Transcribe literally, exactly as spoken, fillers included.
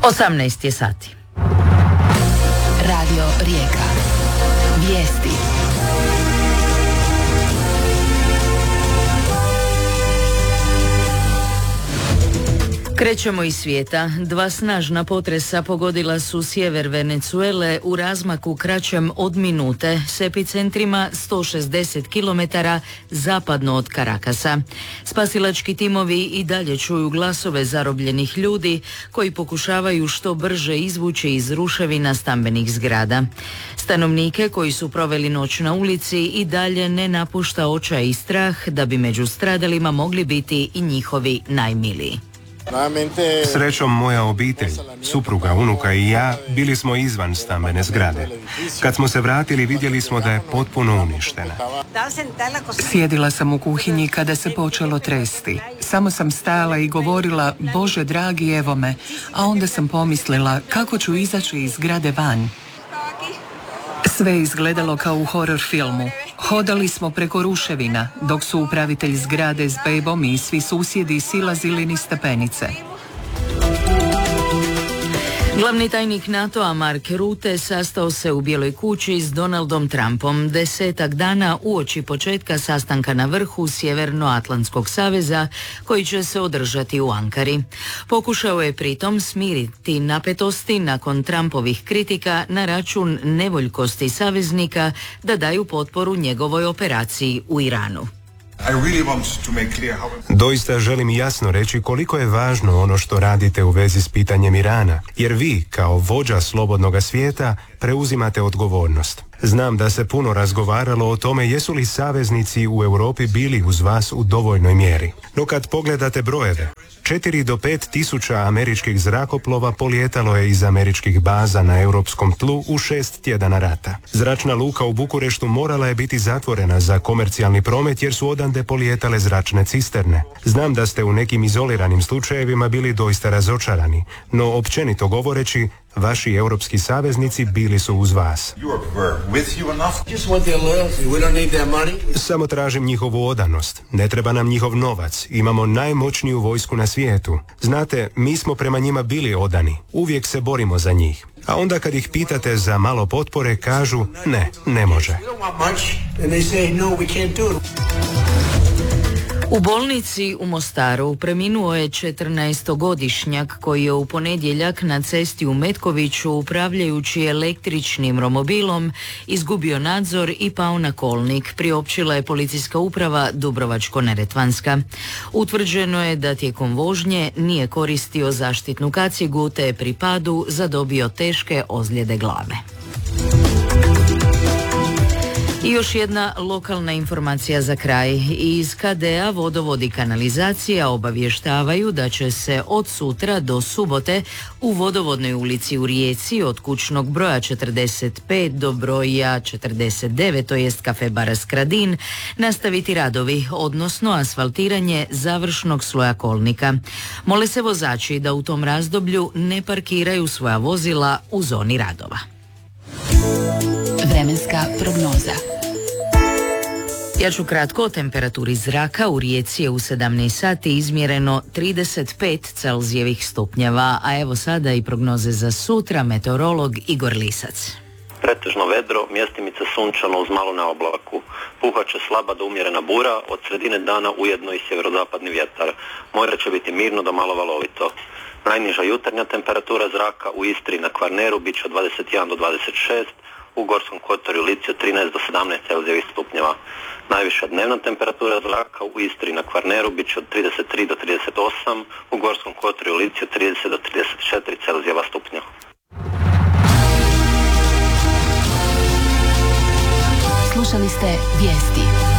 osamnaest je sati. Radio Rijeka. Vijesti. Krećemo iz svijeta. Dva snažna potresa pogodila su sjever Venezuele u razmaku kraćem od minute s epicentrima sto šezdeset kilometara zapadno od Carakasa. Spasilački timovi i dalje čuju glasove zarobljenih ljudi koji pokušavaju što brže izvući iz ruševina stambenih zgrada. Stanovnike koji su proveli noć na ulici i dalje ne napušta očaj i strah da bi među stradalima mogli biti i njihovi najmiliji. Srećom, moja obitelj, supruga, unuka i ja bili smo izvan stambene zgrade. Kad smo se vratili, vidjeli smo da je potpuno uništena. Sjedila sam u kuhinji kada se počelo tresti. Samo sam stajala i govorila, Bože dragi, evo me, a onda sam pomislila kako ću izaći iz zgrade van. Sve je izgledalo kao u horror filmu. Hodali smo preko ruševina, dok su upravitelj zgrade s bebom i svi susjedi silazili niz stepenice. Glavni tajnik NATO-a Mark Rutte sastao se u Bijeloj kući s Donaldom Trumpom desetak dana uoči početka sastanka na vrhu Sjevernoatlantskog saveza koji će se održati u Ankari. Pokušao je pritom smiriti napetosti nakon Trumpovih kritika na račun nevoljkosti saveznika da daju potporu njegovoj operaciji u Iranu. Doista želim jasno reći koliko je važno ono što radite u vezi s pitanjem Irana, jer vi, kao vođa slobodnoga svijeta, preuzimate odgovornost. Znam da se puno razgovaralo o tome jesu li saveznici u Europi bili uz vas u dovoljnoj mjeri. No kad pogledate brojeve, četiri do pet tisuća američkih zrakoplova polijetalo je iz američkih baza na europskom tlu u šest tjedana rata. Zračna luka u Bukureštu morala je biti zatvorena za komercijalni promet jer su odande polijetale zračne cisterne. Znam da ste u nekim izoliranim slučajevima bili doista razočarani, no općenito govoreći, vaši europski saveznici bili su uz vas. Samo tražim njihovu odanost. Ne treba nam njihov novac. Imamo najmoćniju vojsku na svijetu. Znate, mi smo prema njima bili odani. Uvijek se borimo za njih. A onda kad ih pitate za malo potpore, kažu ne, ne može. U bolnici u Mostaru preminuo je četrnaestogodišnjak koji je u ponedjeljak na cesti u Metkoviću upravljajući električnim romobilom izgubio nadzor i pao na kolnik, priopćila je policijska uprava Dubrovačko-neretvanska. Utvrđeno je da tijekom vožnje nije koristio zaštitnu kacigu te je pri padu zadobio teške ozljede glave. I još jedna lokalna informacija za kraj. Iz K D A Vodovod i kanalizacija obavještavaju da će se od sutra do subote u Vodovodnoj ulici u Rijeci od kućnog broja četrdeset pet do broja četrdeset devet, to jest kafe bara Skradin, nastaviti radovi, odnosno asfaltiranje završnog sloja kolnika. Mole se vozači da u tom razdoblju ne parkiraju svoja vozila u zoni radova. Vremenska prognoza. Ja ću kratko o temperaturi zraka. U Rijeci je u sedamnaest sati izmjereno trideset pet Celzijevih stupnjeva, a evo sada i prognoze za sutra, meteorolog Igor Lisac. Pretežno vedro, mjestimice sunčano uz malo na oblaku. Puhaće slaba do umjerena bura, od sredine dana ujedno i sjeverozapadni vjetar. More će biti mirno do malo valovito. Najniža jutarnja temperatura zraka u Istri i na Kvarneru bit će od dvadeset jedan do dvadeset šest, u Gorskom kotaru i Lici od trinaest do sedamnaest Celzijevih stupnjeva. Najviša dnevna temperatura zraka u Istri i na Kvarneru bit će od trideset tri do trideset osam, u Gorskom kotaru i Lici od trideset do trideset četiri Celzijeva stupnja. Slušali ste vijesti.